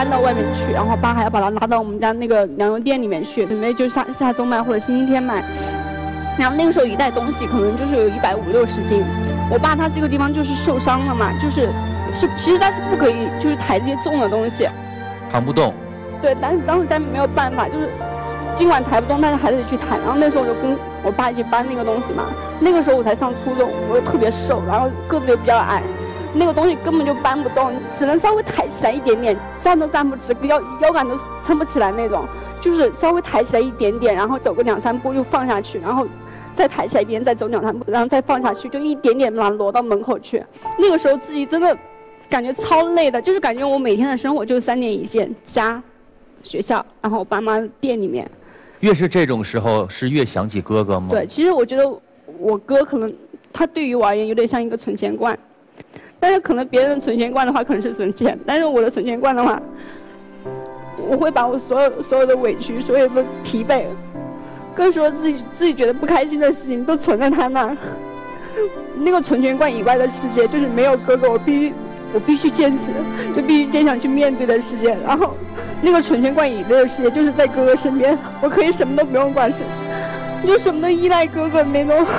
搬到外面去，然后爸还要把他拉到我们家那个粮油店里面去，准备就下周卖或者星期天卖。然后那个时候一袋东西可能就是有150-160斤。我爸他这个地方就是受伤了嘛，其实他是不可以就是抬这些重的东西， 扛不动。 对，但是当时咱没有办法，就是尽管抬不动，但是还得去抬。然后那时候我就跟我爸一起搬那个东西嘛。那个时候我才上初中，我又特别瘦，然后个子又比较矮。那个东西根本就搬不动，只能稍微抬起来一点点，站都站不直，腰杆都撑不起来那种，就是稍微抬起来一点点，然后走个2-3步就放下去，然后再抬起来一边，再走2-3步，然后再放下去，就一点点把它挪到门口去。那个时候自己真的感觉超累的，就是感觉我每天的生活就是3点一线，家、学校，然后我爸妈店里面。 越是这种时候，是越想起哥哥吗？ 对，其实我觉得我哥可能他对于我而言有点像一个存钱罐。但是可能别人的存钱罐的话可能是存钱，但是我的存钱罐的话，我会把我所有的委屈、所有的疲惫，更说自己觉得不开心的事情都存在他那儿。那个存钱罐以外的世界，就是没有哥哥，我必须坚持，就必须坚强去面对的世界。然后那个存钱罐以内的世界，就是在哥哥身边，我可以什么都不用管，就什么都依赖哥哥那种。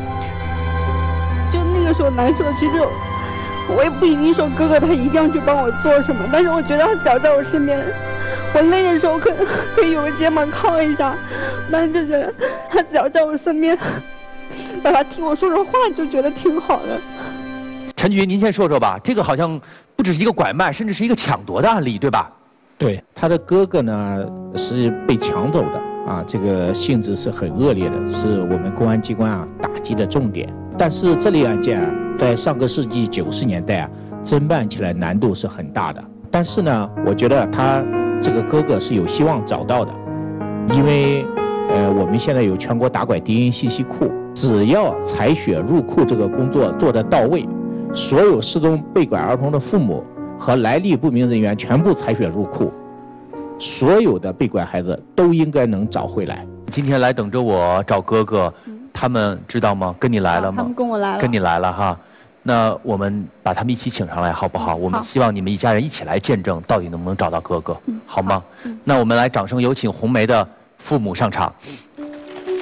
就那个时候难受，其实我也不一定说哥哥他一定要去帮我做什么，但是我觉得他只要在我身边，我累的时候可以有个肩膀靠一下，但是就觉得他只要在我身边，把他听我说说话，就觉得挺好的。 陈局，您先说说吧，这个好像不只是一个拐卖，甚至是一个抢夺的案例，对吧？ 对，他的哥哥呢是被抢走的啊，这个性质是很恶劣的，是我们公安机关打击的重点。但是这类案件在上个世纪90年代侦办起来难度是很大的。但是呢，我觉得他这个哥哥是有希望找到的，因为我们现在有全国打拐DNA 信息库，只要采血入库这个工作做得到位，所有失踪被拐儿童的父母和来历不明人员全部采血入库，所有的被拐孩子都应该能找回来。 今天来等着我找哥哥，他们知道吗？跟你来了吗？ 他们跟我来了。 跟你来了哈。那我们把他们一起请上来好不好？我们希望你们一家人一起来见证到底能不能找到哥哥，好吗？那我们来掌声有请红梅的父母上场。